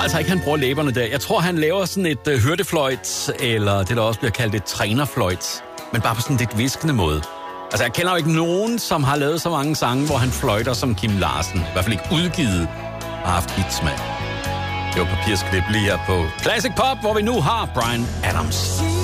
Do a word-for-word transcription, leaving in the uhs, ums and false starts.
altså ikke, han bruger læberne der. Jeg tror, han laver sådan et uh, hyrdefløjt, eller det, der også bliver kaldt et trænerfløjt, men bare på sådan en lidt viskende måde. Altså, jeg kender jo ikke nogen, som har lavet så mange sange, hvor han fløjter som Kim Larsen. I hvert fald ikke udgivet og haft hits med. Det var Papirsklip lige her på Classic Pop, hvor vi nu har Bryan Adams.